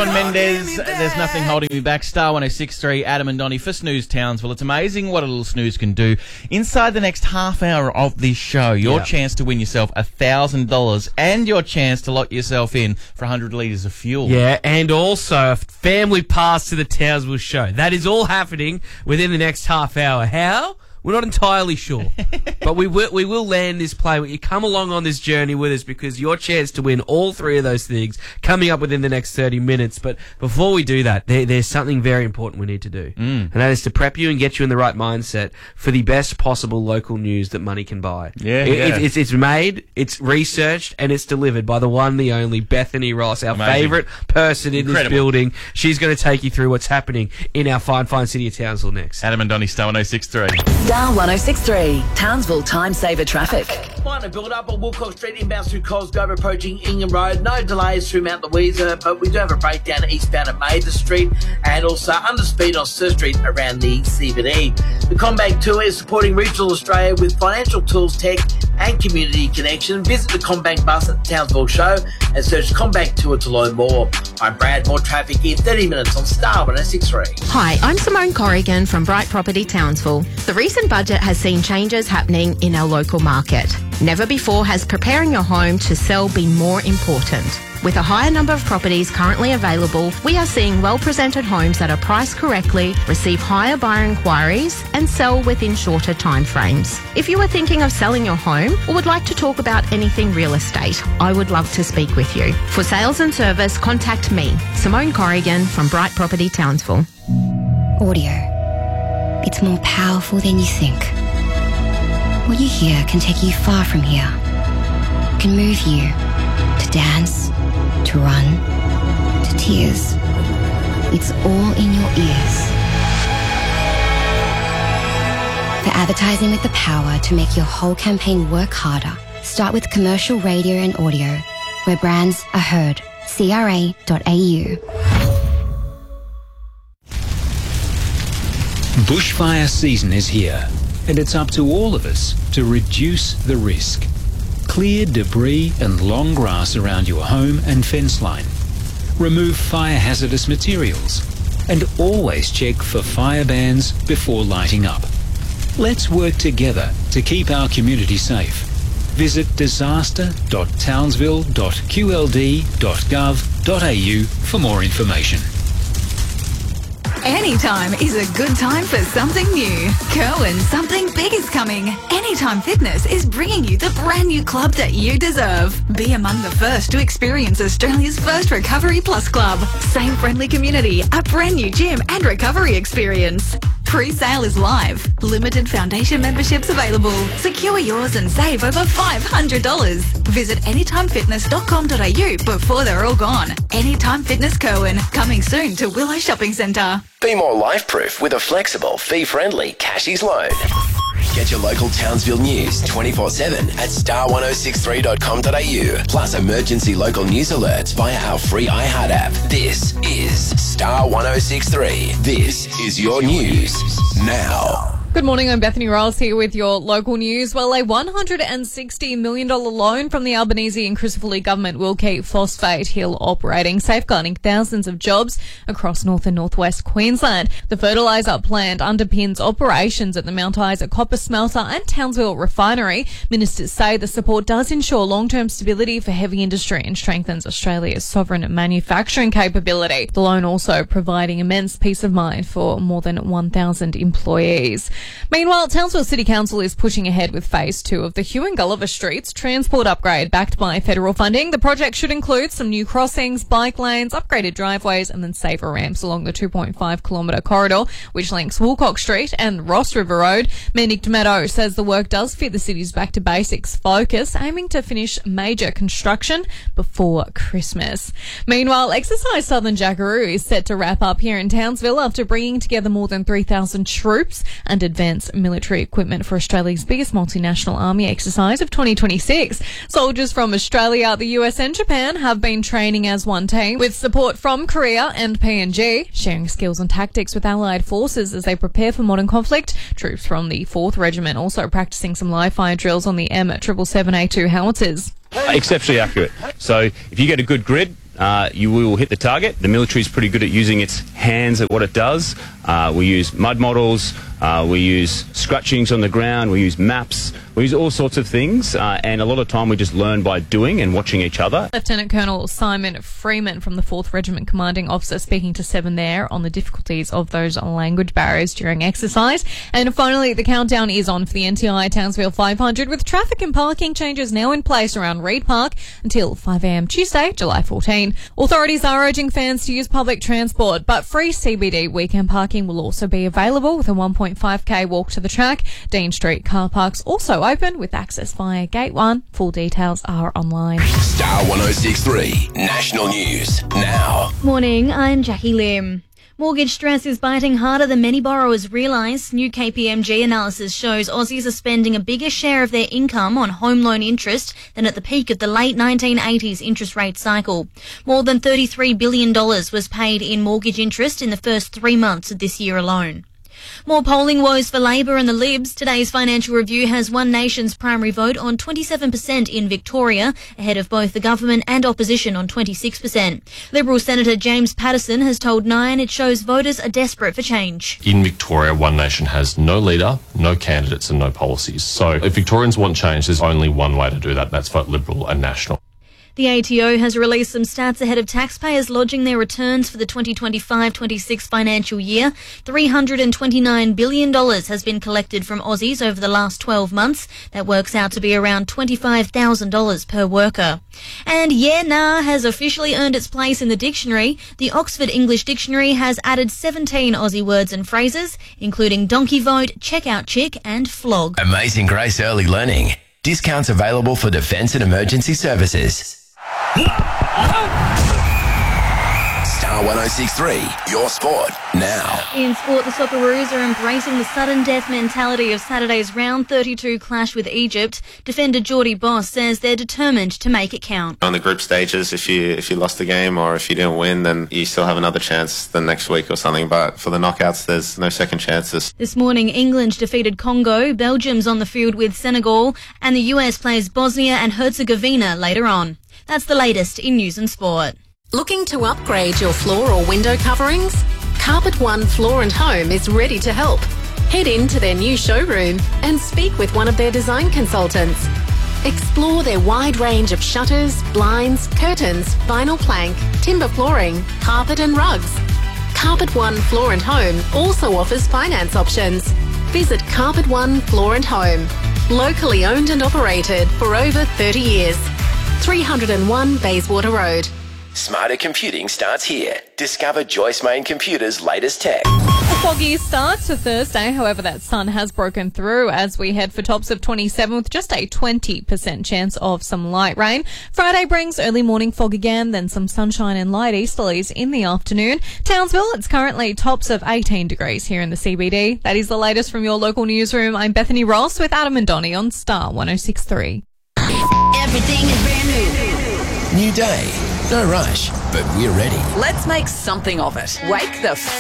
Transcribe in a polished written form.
Shawn Mendes, There's Nothing Holding Me Back. Star 106.3, Adam and Donnie for Snooze Townsville. It's amazing what a little snooze can do. Inside the next half hour of this show, your chance to win yourself $1,000 and your chance to lock yourself in for 100 litres of fuel. Yeah, and also a family pass to the Townsville show. That is all happening within the next half hour. How? We're not entirely sure, but we will land this plane. You come along on this journey with us because your chance to win all three of those things coming up within the next 30 minutes. But before we do that, there's something very important we need to do, and that is to prep you and get you in the right mindset for the best possible local news that money can buy. It's made, it's researched, and it's delivered by the one, the only Bethany Ross, our favourite person in this building. She's going to take you through what's happening in our fine city of Townsville next. Adam and Donnie, Star 106.3. Star 106.3, Townsville Time Saver Traffic. Minor build-up on Woolcock Street inbound through Cosgrove approaching Ingham Road. No delays through Mount Louisa, but we do have a breakdown eastbound at Maida Street and also under speed on Sir Street around the CBD. The CommBank Tour is supporting regional Australia with financial tools, tech and community connection. Visit the CommBank bus at the Townsville show and search CommBank Tour to learn more. I'm Brad. More traffic in 30 minutes on Star 106.3. Hi, I'm Simone Corrigan from Bright Property Townsville. The recent budget has seen changes happening in our local market. Never before has preparing your home to sell been more important. With a higher number of properties currently available, we are seeing well-presented homes that are priced correctly, receive higher buyer inquiries, and sell within shorter timeframes. If you are thinking of selling your home or would like to talk about anything real estate, I would love to speak with you. For sales and service, contact me, Simone Corrigan from Bright Property Townsville. Audio. It's more powerful than you think. What you hear can take you far from here. Can move you to dance, to run, to tears. It's all in your ears. For advertising with the power to make your whole campaign work harder, start with commercial radio and audio, where brands are heard. CRA.au. Bushfire season is here, and it's up to all of us to reduce the risk. Clear debris and long grass around your home and fence line. Remove fire hazardous materials, and always check for fire bans before lighting up. Let's work together to keep our community safe. Visit disaster.townsville.qld.gov.au for more information. Anytime is a good time for something new. Kerwin, something big is coming. Anytime Fitness is bringing you the brand new club that you deserve. Be among the first to experience Australia's first Recovery Plus club. Same friendly community, a brand new gym and recovery experience. Pre-sale is live. Limited foundation memberships available. Secure yours and save over $500. Visit anytimefitness.com.au before they're all gone. Anytime Fitness Kerwin, coming soon to Willow Shopping Centre. Be more life-proof with a flexible, fee-friendly Cashies loan. Get your local Townsville news 24/7 at star1063.com.au. Plus emergency local news alerts via our free iHeart app. This is Star 106.3. This is your news now. Good morning, I'm Bethany Riles here with your local news. Well, a $160 million loan from the Albanese and Christopher government will keep Phosphate Hill operating, safeguarding thousands of jobs across north and northwest Queensland. The fertiliser plant underpins operations at the Mount Isa copper smelter and Townsville refinery. Ministers say the support does ensure long-term stability for heavy industry and strengthens Australia's sovereign manufacturing capability. The loan also providing immense peace of mind for more than 1,000 employees. Meanwhile, Townsville City Council is pushing ahead with Phase 2 of the Hugh and Gulliver Streets transport upgrade backed by federal funding. The project should include some new crossings, bike lanes, upgraded driveways and then safer ramps along the 2.5-kilometre corridor which links Woolcock Street and Ross River Road. Mayor Nick D'Amato says the work does fit the city's back-to-basics focus, aiming to finish major construction before Christmas. Meanwhile, Exercise Southern Jackaroo is set to wrap up here in Townsville after bringing together more than 3,000 troops and advanced military equipment for Australia's biggest multinational army exercise of 2026. Soldiers from Australia, the US and Japan have been training as one team with support from Korea and PNG, sharing skills and tactics with allied forces as they prepare for modern conflict. Troops from the 4th Regiment also practicing some live fire drills on the M777A2 howitzers. Exceptionally accurate. So if you get a good grid, you will hit the target. The military is pretty good at using its hands at what it does. We use mud models, we use scratchings on the ground, we use maps, we use all sorts of things, and a lot of time we just learn by doing and watching each other. Lieutenant Colonel Simon Freeman from the 4th Regiment Commanding Officer speaking to 7 there on the difficulties of those language barriers during exercise. And finally, the countdown is on for the NTI Townsville 500 with traffic and parking changes now in place around Reid Park until 5 a.m. Tuesday, July 14. Authorities are urging fans to use public transport, but free CBD weekend parking will also be available with a 1.5k walk to the track. Dean Street car parks also open with access via Gate 1. Full details are online. Star 1063 National News now. Morning, I'm Jackie Lim. Mortgage stress is biting harder than many borrowers realise. New KPMG analysis shows Aussies are spending a bigger share of their income on home loan interest than at the peak of the late 1980s interest rate cycle. More than $33 billion was paid in mortgage interest in the first 3 months of this year alone. More polling woes for Labor and the Libs. Today's Financial Review has One Nation's primary vote on 27% in Victoria, ahead of both the government and opposition on 26%. Liberal Senator James Patterson has told Nine it shows voters are desperate for change. In Victoria, One Nation has no leader, no candidates and no policies. So if Victorians want change, there's only one way to do that. That's vote Liberal and National. The ATO has released some stats ahead of taxpayers lodging their returns for the 2025-26 financial year. $329 billion has been collected from Aussies over the last 12 months. That works out to be around $25,000 per worker. And yeah, nah has officially earned its place in the dictionary. The Oxford English Dictionary has added 17 Aussie words and phrases, including donkey vote, checkout chick and flog. Amazing Grace Early Learning. Discounts available for defence and emergency services. Star 1063, your sport now. In sport, the Socceroos are embracing the sudden death mentality of Saturday's round 32 clash with Egypt. Defender Geordie Boss says they're determined to make it count. On the group stages, if you lost a game or if you didn't win, then you still have another chance the next week or something. But for the knockouts, there's no second chances. This morning, England defeated Congo, Belgium's on the field with Senegal, and the US plays Bosnia and Herzegovina later on. That's the latest in news and sport. Looking to upgrade your floor or window coverings? Carpet One Floor and Home is ready to help. Head into their new showroom and speak with one of their design consultants. Explore their wide range of shutters, blinds, curtains, vinyl plank, timber flooring, carpet and rugs. Carpet One Floor and Home also offers finance options. Visit Carpet One Floor and Home. Locally owned and operated for over 30 years. 301 Bayswater Road. Smarter computing starts here. Discover Joyce Main Computer's latest tech. A foggy start to Thursday, however that sun has broken through as we head for tops of 27 with just a 20% chance of some light rain. Friday brings early morning fog again, then some sunshine and light easterlies in the afternoon. Townsville, it's currently tops of 18 degrees here in the CBD. That is the latest from your local newsroom. I'm Bethany Ross with Adam and Donnie on Star 1063. Everything is brand new. New day. No rush, but we're ready. Let's make something of it. Wake the